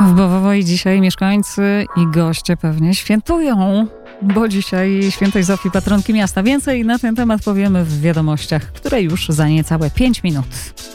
W Bowowo dzisiaj mieszkańcy i goście pewnie świętują, bo dzisiaj świętej Zofii, patronki miasta. Więcej na ten temat powiemy w wiadomościach, które już za niecałe 5 minut.